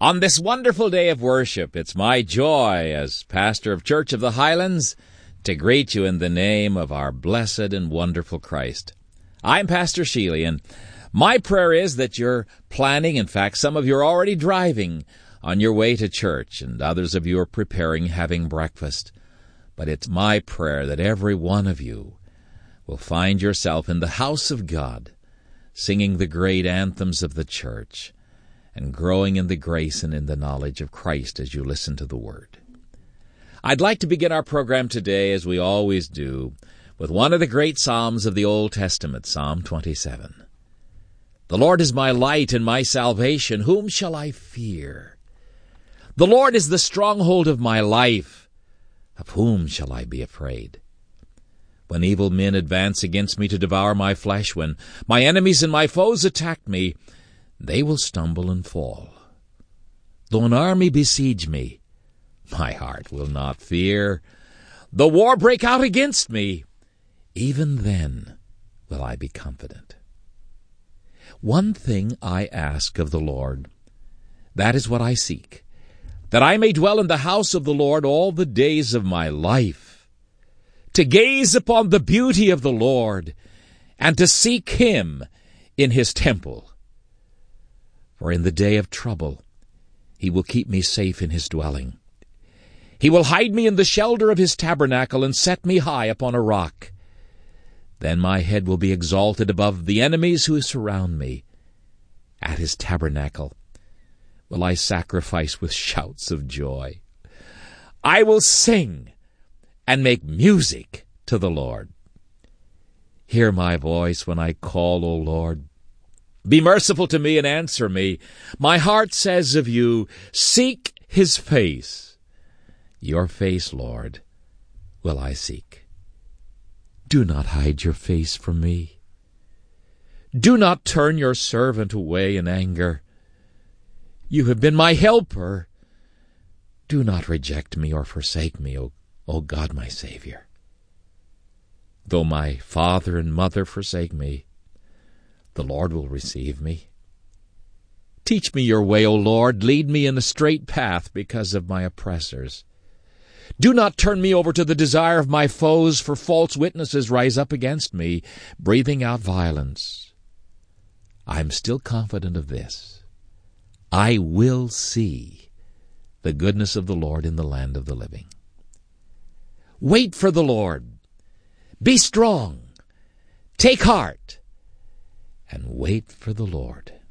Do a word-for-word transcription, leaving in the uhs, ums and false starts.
On this wonderful day of worship, it's my joy as pastor of Church of the Highlands to greet you in the name of our blessed and wonderful Christ. I'm Pastor Sheely, and my prayer is that you're planning, in fact, some of you are already driving on your way to church, and others of you are preparing, having breakfast. But it's my prayer that every one of you will find yourself in the house of God, singing the great anthems of the church, and growing in the grace and in the knowledge of Christ as you listen to the Word. I'd like to begin our program today, as we always do, with one of the great Psalms of the Old Testament, Psalm twenty-seven. The Lord is my light and my salvation. Whom shall I fear? The Lord is the stronghold of my life. Of whom shall I be afraid? When evil men advance against me to devour my flesh, when my enemies and my foes attack me, they will stumble and fall. Though an army besiege me, my heart will not fear. Though war break out against me, even then will I be confident. One thing I ask of the Lord, that is what I seek, that I may dwell in the house of the Lord all the days of my life, to gaze upon the beauty of the Lord, and to seek Him in His temple. For in the day of trouble He will keep me safe in His dwelling. He will hide me in the shelter of His tabernacle and set me high upon a rock. Then my head will be exalted above the enemies who surround me. At His tabernacle will I sacrifice with shouts of joy. I will sing and make music to the Lord. Hear my voice when I call, O Lord. Be merciful to me and answer me. My heart says of you, seek His face. Your face, Lord, will I seek. Do not hide your face from me. Do not turn your servant away in anger. You have been my helper. Do not reject me or forsake me, O, o God, my Savior. Though my father and mother forsake me, the Lord will receive me. Teach me your way, O Lord. Lead me in a straight path because of my oppressors. Do not turn me over to the desire of my foes, for false witnesses rise up against me, breathing out violence. I am still confident of this. I will see the goodness of the Lord in the land of the living. Wait for the Lord. Be strong. Take heart. And wait for the Lord.